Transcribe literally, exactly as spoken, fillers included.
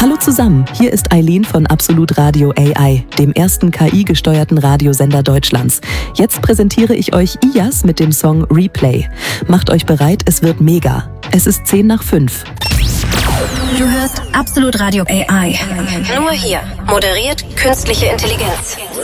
Hallo zusammen, hier ist Eileen von Absolut Radio A I, dem ersten K I-gesteuerten Radiosender Deutschlands. Jetzt präsentiere ich euch Iyas mit dem Song Replay. Macht euch bereit, es wird mega. Es ist zehn nach fünf. Du hörst Absolut Radio A I. Nur hier. Moderiert künstliche Intelligenz.